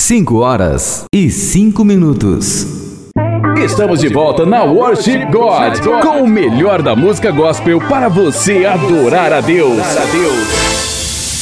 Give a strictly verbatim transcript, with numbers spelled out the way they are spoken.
cinco horas e cinco minutos. Estamos de volta na Worship God, com o melhor da música gospel para você adorar a Deus.